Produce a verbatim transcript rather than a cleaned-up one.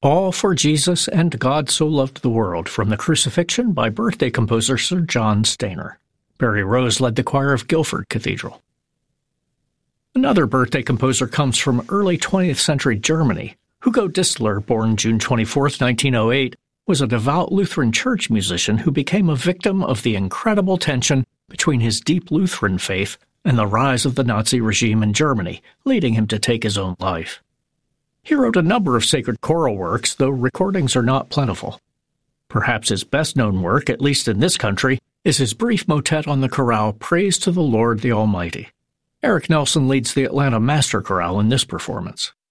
All for Jesus and God So Loved the World from the Crucifixion by birthday composer Sir John Stainer. Barry Rose led the choir of Guildford Cathedral. Another birthday composer comes from early twentieth century Germany. Hugo Distler, born June twenty-fourth, nineteen oh eight, was a devout Lutheran church musician who became a victim of the incredible tension between his deep Lutheran faith and the rise of the Nazi regime in Germany, leading him to take his own life. He wrote a number of sacred choral works, though recordings are not plentiful. Perhaps his best-known work, at least in this country, is his brief motet on the chorale Praise to the Lord the Almighty. Eric Nelson leads the Atlanta Master Chorale in this performance.